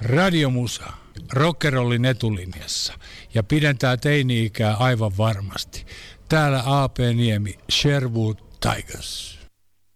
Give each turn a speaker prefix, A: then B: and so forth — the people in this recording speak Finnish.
A: Radiomusa, rockerollin etulinjassa ja pidentää teini-ikää aivan varmasti. Täällä A.P. Niemi, Sherwood Tigers.